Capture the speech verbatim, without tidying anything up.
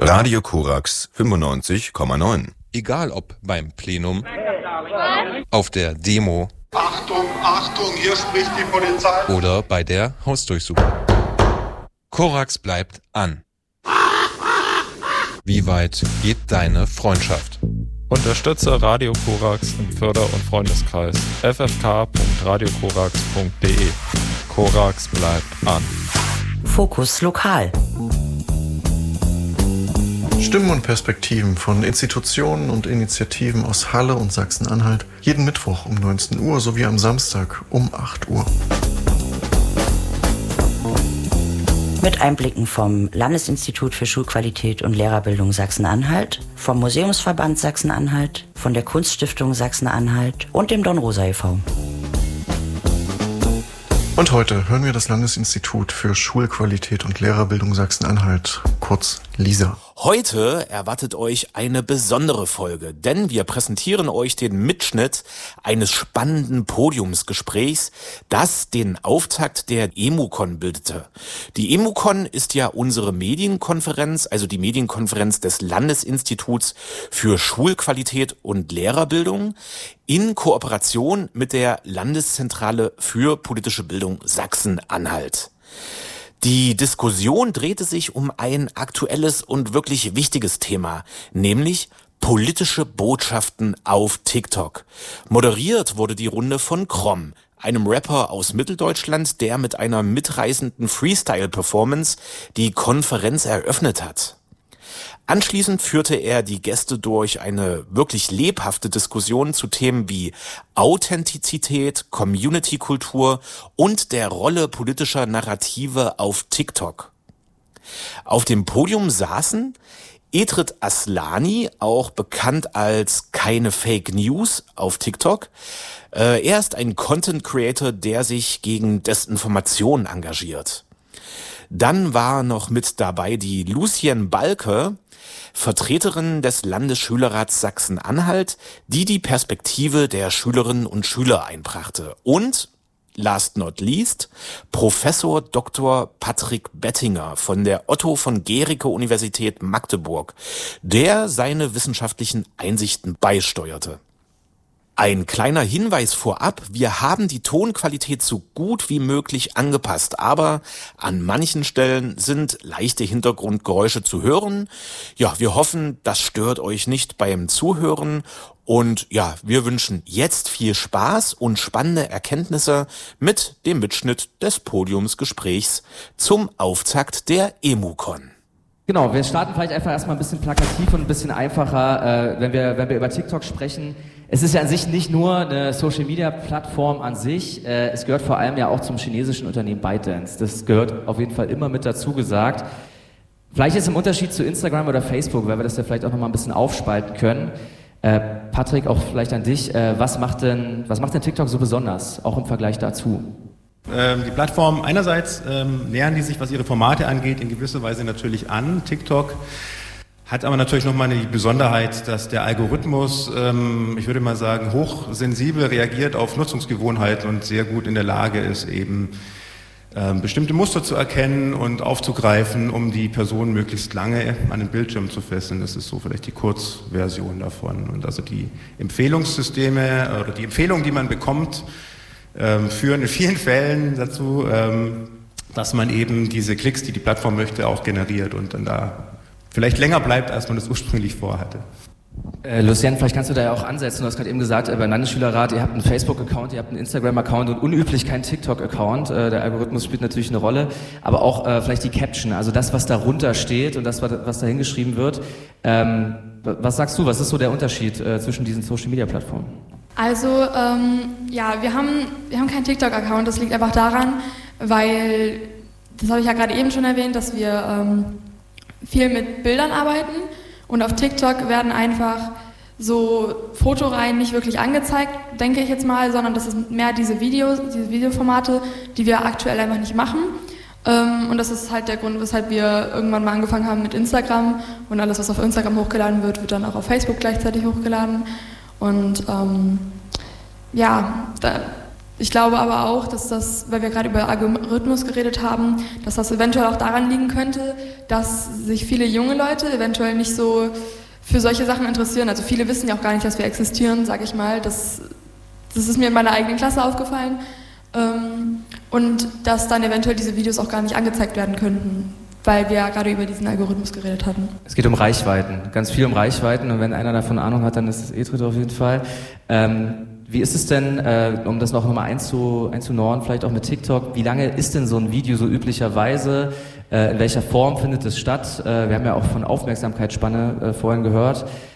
Radio Korax fünfundneunzig Komma neun. Egal ob beim Plenum, auf der Demo, Achtung, Achtung, hier spricht die Polizei, oder bei der Hausdurchsuchung. Korax bleibt an. Wie weit geht deine Freundschaft? Unterstütze Radio Korax im Förder- und Freundeskreis f f k punkt radio korax punkt d e. Korax bleibt an. Fokus Lokal. Stimmen und Perspektiven von Institutionen und Initiativen aus Halle und Sachsen-Anhalt jeden Mittwoch um neunzehn Uhr sowie am Samstag um acht Uhr. Mit Einblicken vom Landesinstitut für Schulqualität und Lehrerbildung Sachsen-Anhalt, vom Museumsverband Sachsen-Anhalt, von der Kunststiftung Sachsen-Anhalt und dem Dornrosa e V Und heute hören wir das Landesinstitut für Schulqualität und Lehrerbildung Sachsen-Anhalt, kurz LISA. Heute erwartet euch eine besondere Folge, denn wir präsentieren euch den Mitschnitt eines spannenden Podiumsgesprächs, das den Auftakt der EMUCON bildete. Die EMUCON ist ja unsere Medienkonferenz, also die Medienkonferenz des Landesinstituts für Schulqualität und Lehrerbildung in Kooperation mit der Landeszentrale für politische Bildung Sachsen-Anhalt. Die Diskussion drehte sich um ein aktuelles und wirklich wichtiges Thema, nämlich politische Botschaften auf TikTok. Moderiert wurde die Runde von Krom, einem Rapper aus Mitteldeutschland, der mit einer mitreißenden Freestyle-Performance die Konferenz eröffnet hat. Anschließend führte er die Gäste durch eine wirklich lebhafte Diskussion zu Themen wie Authentizität, Community-Kultur und der Rolle politischer Narrative auf TikTok. Auf dem Podium saßen Edrit Aslani, auch bekannt als Keine Fake News auf TikTok. Äh, er ist ein Content Creator, der sich gegen Desinformation engagiert. Dann war noch mit dabei die Lucien Balke, Vertreterin des Landesschülerrats Sachsen-Anhalt, die die Perspektive der Schülerinnen und Schüler einbrachte. Und, last not least, Professor Doktor Patrick Bettinger von der Otto von Guericke Universität Magdeburg, der seine wissenschaftlichen Einsichten beisteuerte. Ein kleiner Hinweis vorab, wir haben die Tonqualität so gut wie möglich angepasst, aber an manchen Stellen sind leichte Hintergrundgeräusche zu hören. Ja, wir hoffen, das stört euch nicht beim Zuhören und ja, wir wünschen jetzt viel Spaß und spannende Erkenntnisse mit dem Mitschnitt des Podiumsgesprächs zum Auftakt der EMUCON. Genau, wir starten vielleicht einfach erstmal ein bisschen plakativ und ein bisschen einfacher, äh, wenn wir, wenn wir über TikTok sprechen. Es ist ja an sich nicht nur eine Social-Media-Plattform an sich, äh, es gehört vor allem ja auch zum chinesischen Unternehmen ByteDance. Das gehört auf jeden Fall immer mit dazu gesagt. Vielleicht ist im Unterschied zu Instagram oder Facebook, weil wir das ja vielleicht auch nochmal ein bisschen aufspalten können. Äh, Patrick, auch vielleicht an dich, äh, was macht denn, was macht denn TikTok so besonders, auch im Vergleich dazu? Die Plattformen einerseits ähm, nähern die sich, was ihre Formate angeht, in gewisser Weise natürlich an. TikTok hat aber natürlich nochmal die Besonderheit, dass der Algorithmus, ähm, ich würde mal sagen, hochsensibel reagiert auf Nutzungsgewohnheiten und sehr gut in der Lage ist, eben ähm, bestimmte Muster zu erkennen und aufzugreifen, um die Person möglichst lange an den Bildschirm zu fesseln. Das ist so vielleicht die Kurzversion davon. Und also die Empfehlungssysteme oder die Empfehlungen, die man bekommt, Ähm, führen in vielen Fällen dazu, ähm, dass man eben diese Klicks, die die Plattform möchte, auch generiert und dann da vielleicht länger bleibt, als man das ursprünglich vorhatte. Äh, Lucien, vielleicht kannst du da ja auch ansetzen. Du hast gerade eben gesagt, äh, beim Landesschülerrat, ihr habt einen Facebook-Account, ihr habt einen Instagram-Account und unüblich keinen TikTok-Account. Äh, der Algorithmus spielt natürlich eine Rolle, aber auch äh, vielleicht die Caption, also das, was darunter steht und das, was da hingeschrieben wird. Ähm, was sagst du, was ist so der Unterschied äh, zwischen diesen Social-Media-Plattformen? Also, ähm, ja, wir haben, wir haben keinen TikTok-Account. Das liegt einfach daran, weil, das habe ich ja gerade eben schon erwähnt, dass wir ähm, viel mit Bildern arbeiten und auf TikTok werden einfach so Fotoreihen nicht wirklich angezeigt, denke ich jetzt mal, sondern das ist mehr diese Videos, diese Videoformate, die wir aktuell einfach nicht machen. Ähm, und das ist halt der Grund, weshalb wir irgendwann mal angefangen haben mit Instagram und alles, was auf Instagram hochgeladen wird, wird dann auch auf Facebook gleichzeitig hochgeladen. Und ähm, ja, da, Ich glaube aber auch, dass das, weil wir gerade über Algorithmus geredet haben, dass das eventuell auch daran liegen könnte, dass sich viele junge Leute eventuell nicht so für solche Sachen interessieren. Also viele wissen ja auch gar nicht, dass wir existieren, sage ich mal. Das, das ist mir in meiner eigenen Klasse aufgefallen. Ähm, und dass dann eventuell diese Videos auch gar nicht angezeigt werden könnten, weil wir ja gerade über diesen Algorithmus geredet hatten. Es geht um Reichweiten, ganz viel um Reichweiten. Und wenn einer davon Ahnung hat, dann ist es Etrit auf jeden Fall. Ähm, Wie ist es denn, äh, um das noch mal einzu, einzunorren, vielleicht auch mit TikTok, wie lange ist denn so ein Video so üblicherweise? Äh, in welcher Form findet es statt? Äh, wir haben ja auch von Aufmerksamkeitsspanne äh, vorhin gehört.